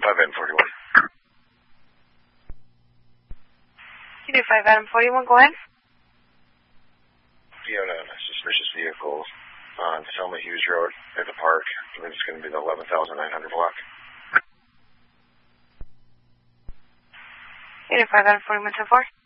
5 Adam 41. You do 5 Adam 41, go ahead. You have a suspicious vehicle on Selma Hughes Road at the park. I believe it's going to be the 11,900 block. You do 5 Adam 41, 10-4.